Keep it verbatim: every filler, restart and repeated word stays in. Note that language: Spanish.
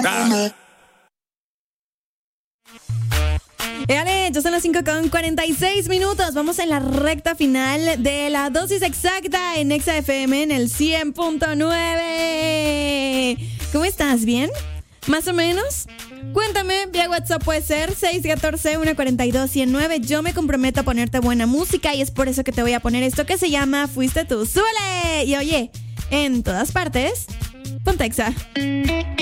Ah. Dale, ya son las cinco con cuarenta y seis minutos. Vamos en la recta final de la dosis exacta en Exa F M en el cien punto nueve. ¿Cómo estás? ¿Bien? ¿Más o menos? Cuéntame, vía WhatsApp puede ser seis uno cuatro, uno cuatro dos, uno cero nueve. Yo me comprometo a ponerte buena música y es por eso que te voy a poner esto que se llama Fuiste tú. ¡Súbele! Y oye, en todas partes, ponte Exa.